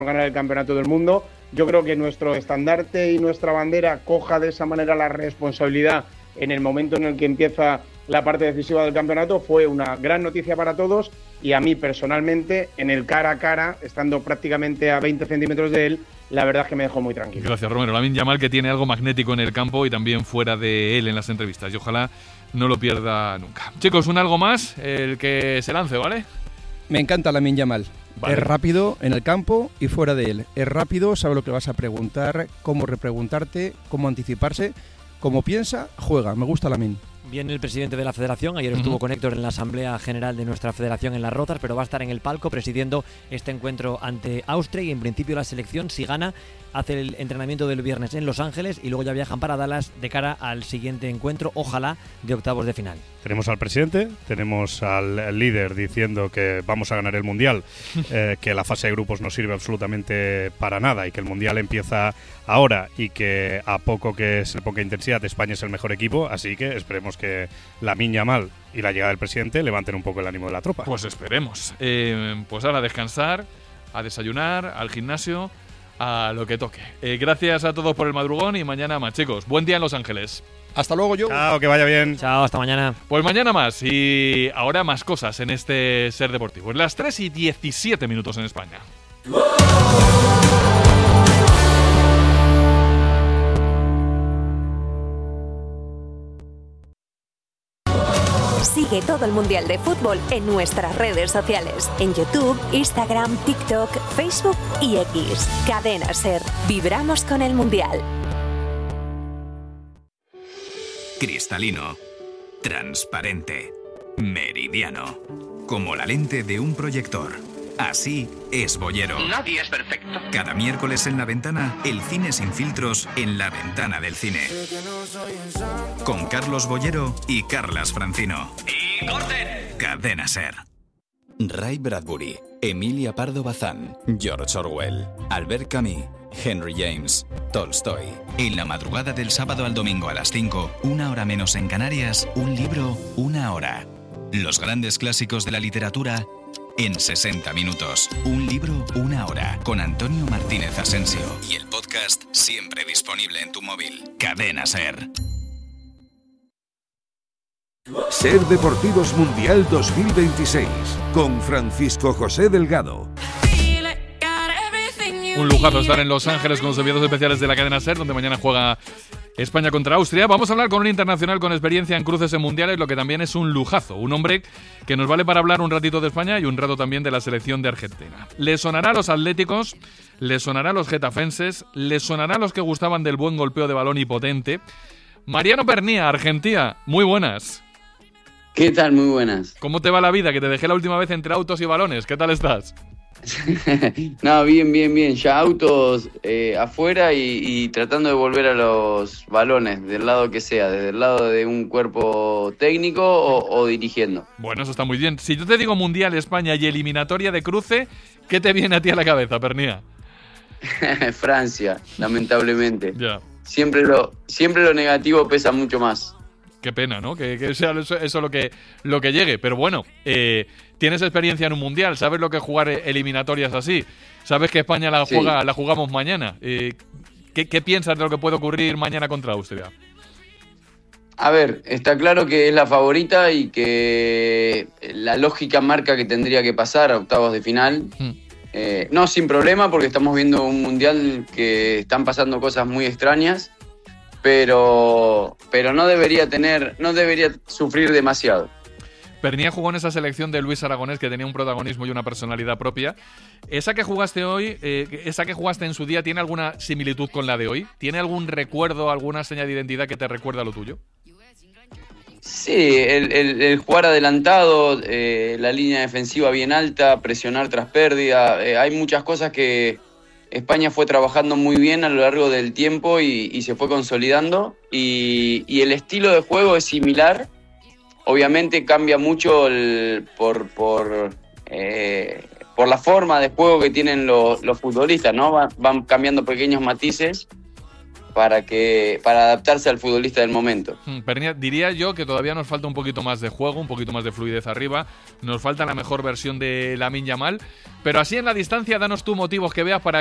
ganar el campeonato del mundo. Yo creo que nuestro estandarte y nuestra bandera coja de esa manera la responsabilidad en el momento en el que empieza la parte decisiva del campeonato. Fue una gran noticia para todos y a mí personalmente, en el cara a cara, estando prácticamente a 20 centímetros de él, la verdad es que me dejó muy tranquilo. Gracias, Romero. Lamine Yamal, que tiene algo magnético en el campo y también fuera de él en las entrevistas, y ojalá no lo pierda nunca. Chicos, un algo más, el que se lance, ¿vale? Me encanta Lamine Yamal. Vale. Es rápido en el campo y fuera de él. Es rápido, sabe lo que vas a preguntar, cómo repreguntarte, cómo anticiparse, cómo piensa, juega. Me gusta Lamine. Viene el presidente de la federación, ayer estuvo con Héctor en la asamblea general de nuestra federación en Las Rozas, pero va a estar en el palco presidiendo este encuentro ante Austria y en principio la selección, si gana, hace el entrenamiento del viernes en Los Ángeles y luego ya viajan para Dallas de cara al siguiente encuentro, ojalá de octavos de final. Tenemos al presidente, tenemos al líder diciendo que vamos a ganar el Mundial, que la fase de grupos no sirve absolutamente para nada y que el Mundial empieza ahora y que a poco que se le ponga intensidad España es el mejor equipo, así que esperemos que Lamine Yamal y la llegada del presidente levanten un poco el ánimo de la tropa. Pues esperemos. Pues ahora a descansar, a desayunar, al gimnasio, a lo que toque. Gracias a todos por el madrugón y mañana más, chicos. Buen día en Los Ángeles. Hasta luego, yo. Chao, que vaya bien. Chao, hasta mañana. Pues mañana más y ahora más cosas en este Ser Deportivo. Las 3:17 en España. Sigue todo el Mundial de Fútbol en nuestras redes sociales. En YouTube, Instagram, TikTok, Facebook y X. Cadena Ser. Vibramos con el Mundial. Cristalino, transparente, meridiano, como la lente de un proyector. Así es Bollero. Nadie es perfecto. Cada miércoles en La Ventana, el cine sin filtros en la ventana del cine. Con Carlos Bollero y Carlas Francino. ¡Y corten! Cadena Ser. Ray Bradbury, Emilia Pardo Bazán, George Orwell, Albert Camus, Henry James, Tolstoy. En la madrugada del sábado al domingo a las 5, 1 hora menos en Canarias, un libro, 1 hora. Los grandes clásicos de la literatura en 60 minutos. Un libro, 1 hora. Con Antonio Martínez Asensio. Y el podcast siempre disponible en tu móvil. Cadena Ser. Ser Deportivos Mundial 2026 con Francisco José Delgado. Un lujazo estar en Los Ángeles con los enviados especiales de la cadena SER, donde mañana juega España contra Austria. Vamos a hablar con un internacional con experiencia en cruces en mundiales, lo que también es un lujazo. Un hombre que nos vale para hablar un ratito de España y un rato también de la selección de Argentina. Le sonará a los atléticos, le sonará a los getafenses, le sonará a los que gustaban del buen golpeo de balón y potente. Mariano Pernía, Argentina, muy buenas. ¿Qué tal? Muy buenas. ¿Cómo te va la vida? Que te dejé la última vez entre autos y balones. ¿Qué tal estás? No, bien. Ya autos afuera y tratando de volver a los balones, del lado que sea, desde el lado de un cuerpo técnico o dirigiendo. Bueno, eso está muy bien. Si yo te digo Mundial España y eliminatoria de cruce, ¿qué te viene a ti a la cabeza, Pernía? Francia, lamentablemente. Ya. Siempre lo negativo pesa mucho más. Qué pena, ¿no? Que sea eso lo que llegue. Pero bueno, tienes experiencia en un mundial, sabes lo que es jugar eliminatorias así. Sabes que España la jugamos mañana. ¿Qué piensas de lo que puede ocurrir mañana contra Austria? A ver, está claro que es la favorita y que la lógica marca que tendría que pasar a octavos de final. No sin problema, porque estamos viendo un mundial que están pasando cosas muy extrañas. Pero no debería sufrir demasiado. Pernía jugó en esa selección de Luis Aragonés, que tenía un protagonismo y una personalidad propia. ¿Esa que jugaste hoy, esa que jugaste en su día, tiene alguna similitud con la de hoy? ¿Tiene algún recuerdo, alguna señal de identidad que te recuerda a lo tuyo? Sí, el jugar adelantado, la línea defensiva bien alta, presionar tras pérdida. Hay muchas cosas que España fue trabajando muy bien a lo largo del tiempo y se fue consolidando y el estilo de juego es similar. Obviamente cambia mucho por la forma de juego que tienen los futbolistas, ¿no? Van cambiando pequeños matices, para adaptarse al futbolista del momento. Pernia, diría yo que todavía nos falta un poquito más de juego, un poquito más de fluidez arriba, nos falta la mejor versión de Lamine Yamal, pero así en la distancia, danos tú motivos que veas para